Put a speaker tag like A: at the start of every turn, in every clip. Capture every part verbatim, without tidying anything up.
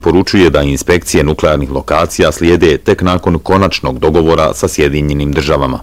A: Poručuje da inspekcije nuklearnih lokacija slijede tek nakon konačnog dogovora sa Sjedinjenim državama.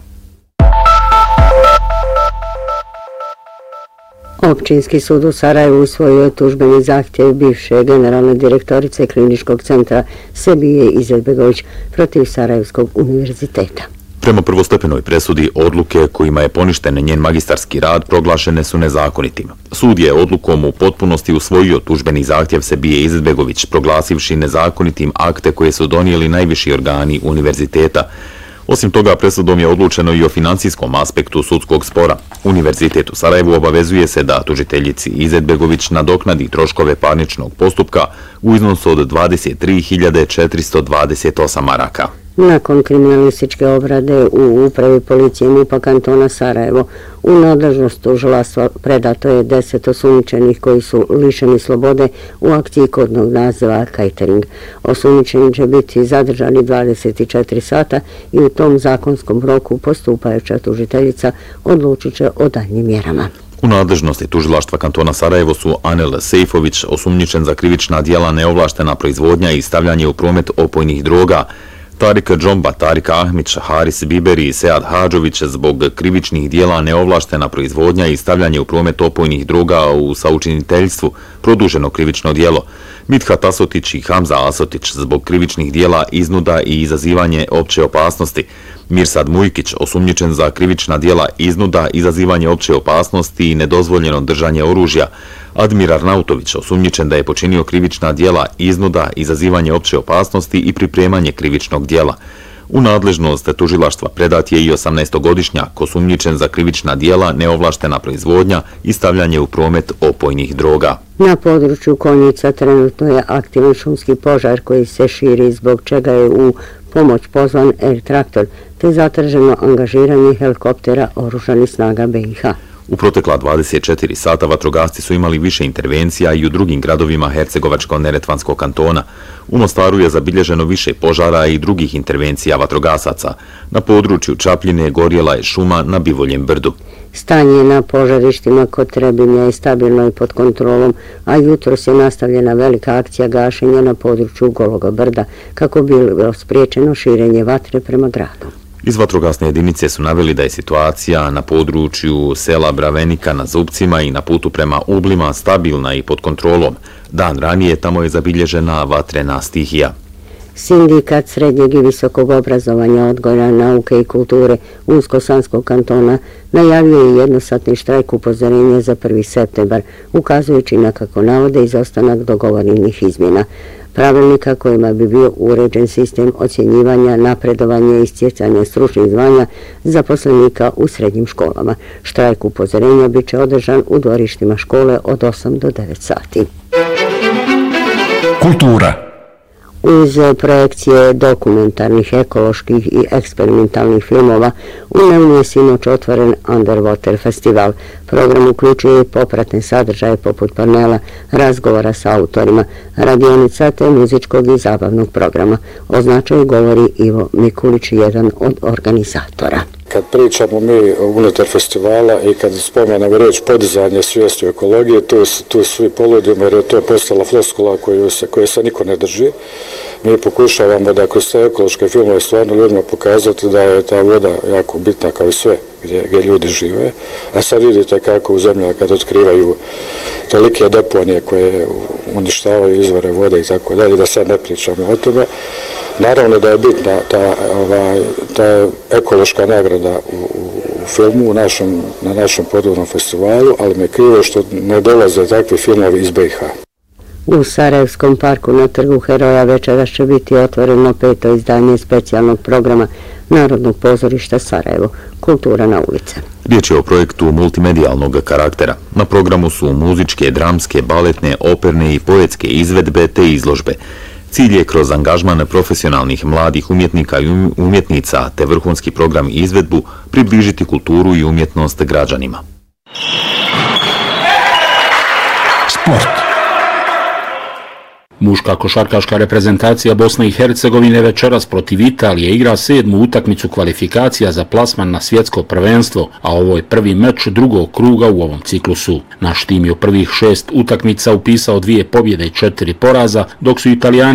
B: Općinski sud u Sarajevu usvojio je tužbeni zahtjev bivše generalne direktorice Kliničkog centra Sebije Izetbegović protiv Sarajevskog univerziteta.
A: Prema prvostepenoj presudi, odluke kojima je poništen njen magistarski rad proglašene su nezakonitim. Sud je odlukom u potpunosti usvojio tužbeni zahtjev Sebije Izetbegović, proglasivši nezakonitim akte koje su donijeli najviši organi univerziteta. Osim toga, presudom je odlučeno i o financijskom aspektu sudskog spora. Univerzitet u Sarajevu obavezuje se da tužiteljici Izetbegović nadoknadi troškove parničnog postupka u iznosu od dvadeset tri hiljade četiristo dvadeset osam maraka.
B: Nakon kriminalističke obrade u upravi policije MUP-a kantona Sarajevo, u nadležnost tužilaštva predato je deset osumnjičenih koji su lišeni slobode u akciji kodnog naziva Catering. Osumnjičeni će biti zadržani dvadeset četiri sata i u tom zakonskom roku postupajuća tužiteljica odlučit će o daljnjim mjerama.
A: U nadležnosti tužilaštva kantona Sarajevo su Anel Sejfović, osumnjičen za krivična djela neovlaštena proizvodnja i stavljanje u promet opojnih droga, Tarik Džomba, Tarik Ahmić, Haris Biberi i Sead Hadžović zbog krivičnih dijela neovlaštena proizvodnja i stavljanje u promet opojnih droga u saučiniteljstvu, produženo krivično djelo. Mithat Asotić i Hamza Asotić zbog krivičnih dijela iznuda i izazivanje opće opasnosti. Mirsad Mujkić, osumnjičen za krivična djela iznuda, izazivanje opće opasnosti i nedozvoljeno držanje oružja. Admir Arnautović, osumnjičen da je počinio krivična djela iznuda, izazivanje opće opasnosti i pripremanje krivičnog djela. U nadležnost tužilaštva predat je i osamnaestogodišnjak, osumnjičen za krivična djela, neovlaštena proizvodnja i stavljanje u promet opojnih droga.
B: Na području Konjica trenutno je aktivan šumski požar koji se širi, zbog čega je u pomoć pozvan Air Traktor, te zatraženo angažiranje helikoptera oružanih snaga B i H.
A: U protekla dvadeset četiri sata vatrogasci su imali više intervencija i u drugim gradovima Hercegovačko-Neretvanskog kantona. U Mostaru je zabilježeno više požara i drugih intervencija vatrogasaca. Na području Čapljine gorjela je šuma na Bivoljem brdu.
B: Stanje na požarištima kod Trebinja je stabilno i pod kontrolom, a jutros je nastavljena velika akcija gašenja na području Gologa brda, kako bi bilo spriječeno širenje vatre prema gradu.
A: Iz vatrogasne jedinice su naveli da je situacija na području sela Bravenika na Zubcima i na putu prema Ublima stabilna i pod kontrolom. Dan ranije tamo je zabilježena vatrena stihija.
B: Sindikat srednjeg i visokog obrazovanja, odgoja, nauke i kulture Unsko-Sanskog kantona najavio je jednosatni štrajk upozorenja za prvi septembar, ukazujući na, kako navode, izostanak dogovorenih izmjena pravilnika kojima bi bio uređen sistem ocjenjivanja, napredovanja i stjecanja stručnih zvanja zaposlenika u srednjim školama. Štrajk upozorenja bit će održan u dvorištima škole od osam do devet sati.
C: Kultura.
B: Uz projekcije dokumentarnih, ekoloških i eksperimentalnih filmova, u Neunu je sinoć otvoren Underwater festival. Program uključuje popratne sadržaje poput panela, razgovora sa autorima, radionica te muzičkog i zabavnog programa. O značaju govori Ivo Mikulić, jedan od organizatora.
D: Kad pričamo mi unutar festivala i kad spomenemo riječ podizanje svijesti o ekologiji, tu, tu svi poludimo jer je to postala floskula koju se, koje se niko ne drži. Mi pokušavamo da kroz te ekološke filmove stvarno ljudima pokazati da je ta voda jako bitna kao i sve gdje, gdje ljudi žive. A sad vidite kako u zemljama kad otkrivaju tolike deponije koje uništavaju izvore vode i tako dalje, da sad ne pričamo o tome. Naravno da je bitna ta, ovaj, ta ekološka nagrada u, u filmu u našem, na našem podvodnom festivalu, ali me krivo što ne dolaze takvi filmovi iz B i H.
B: U Sarajevskom parku na Trgu Heroja večeras će biti otvoreno peto izdanje specijalnog programa Narodnog pozorišta Sarajevo, Kultura na ulice.
A: Riječ je o projektu multimedijalnog karaktera. Na programu su muzičke, dramske, baletne, operne i poetske izvedbe te izložbe. Cilj je kroz angažman profesionalnih mladih umjetnika i umjetnica te vrhunski program i izvedbu približiti kulturu i umjetnost građanima.
C: Sport.
E: Muška košarkaška reprezentacija Bosne i Hercegovine večeras protiv Italije igra sedmu utakmicu kvalifikacija za plasman na svjetsko prvenstvo, a ovo je prvi meč drugog kruga u ovom ciklusu. Naš tim je u prvih šest utakmica upisao dvije pobjede i četiri poraza, dok su Italijani